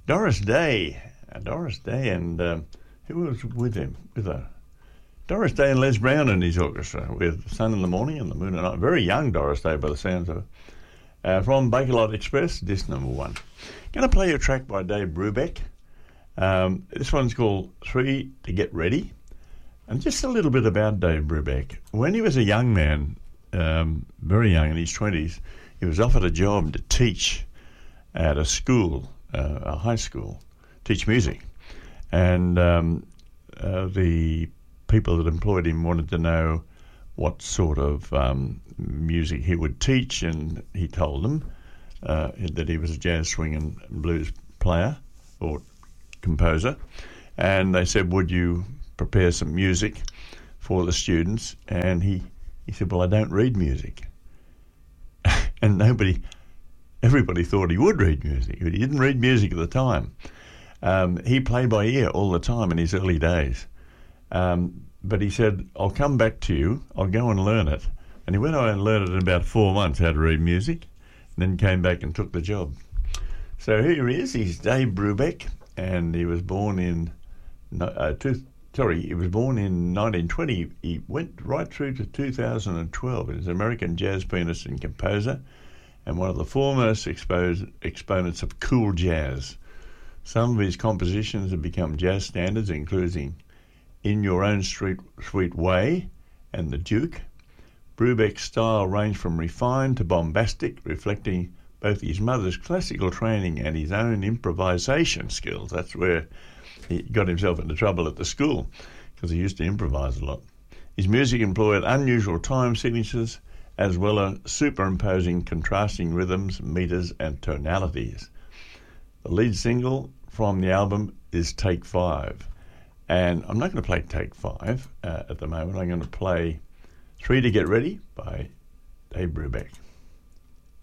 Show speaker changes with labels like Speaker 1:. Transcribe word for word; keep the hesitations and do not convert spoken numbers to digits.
Speaker 1: Doris Day. Uh, Doris Day and um, who was with him? With her? Doris Day and Les Brown in his orchestra with Sun in the Morning and the Moon at Night. Very young Doris Day by the sounds of it. Uh, from Bakelite Express, disc number one. Going to play a track by Dave Brubeck. Um, this one's called Three to Get Ready. And just a little bit about Dave Brubeck. When he was a young man, um, very young in his twenties, he was offered a job to teach at a school, uh, a high school, teach music. And um, uh, the people that employed him wanted to know what sort of um, music he would teach, and he told them uh, that he was a jazz, swing and blues player or composer. And they said, would you prepare some music for the students? And he, he said, well, I don't read music. And nobody, everybody thought he would read music, but he didn't read music at the time. Um, he played by ear all the time in his early days. Um, but he said, I'll come back to you, I'll go and learn it. And he went on and learned it in about four months how to read music, and then came back and took the job. So here he is, he's Dave Brubeck, and he was born in, uh, two, sorry, he was born in nineteen twenty. He went right through to two thousand twelve. He's an American jazz pianist and composer, and one of the foremost exposed exponents of cool jazz. Some of his compositions have become jazz standards, including In Your Own Street, Sweet Way and The Duke. Brubeck's style ranged from refined to bombastic, reflecting both his mother's classical training and his own improvisation skills. That's where he got himself into trouble at the school, because he used to improvise a lot. His music employed unusual time signatures, as well as superimposing contrasting rhythms, meters, and tonalities. The lead single from the album is Take Five. And I'm not going to play Take Five uh, at the moment. I'm going to play Three to Get Ready by Dave Brubeck.